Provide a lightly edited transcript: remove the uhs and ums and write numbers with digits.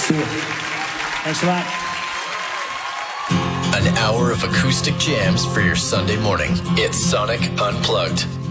See you. Thanks a lot. An hour of acoustic jams for your Sunday morning. It's Sonic Unplugged.